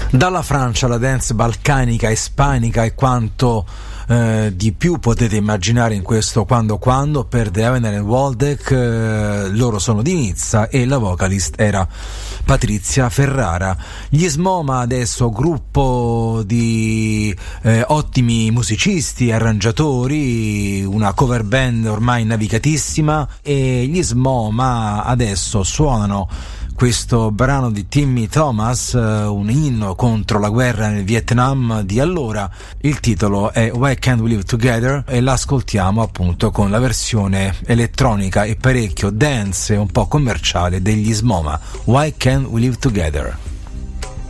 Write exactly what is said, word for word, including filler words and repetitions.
Dalla Francia la dance balcanica, ispanica e quanto eh, di più potete immaginare in questo Quando Quando per The Avenel and Waldeck. Eh, loro sono di Nizza e la vocalist era Patrizia Ferrara. Gli Smoma adesso, gruppo di eh, ottimi musicisti, arrangiatori, una cover band ormai navigatissima, e gli Smoma adesso suonano questo brano di Timmy Thomas, un inno contro la guerra nel Vietnam di allora. Il titolo è Why Can't We Live Together e l'ascoltiamo appunto con la versione elettronica e parecchio dance e un po' commerciale degli Smoma. Why Can't We Live Together?